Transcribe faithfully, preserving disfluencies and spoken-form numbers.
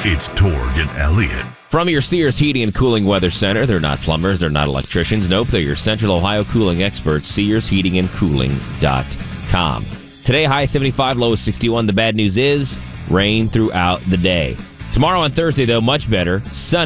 It's Torg and Elliott. From your Sears Heating and Cooling Weather Center, they're not plumbers, they're not electricians. Nope, they're your Central Ohio cooling experts, sears heating and cooling dot com. Today, high seventy-five, low sixty-one. The bad news is rain throughout the day. Tomorrow on Thursday, though, much better. Sunny.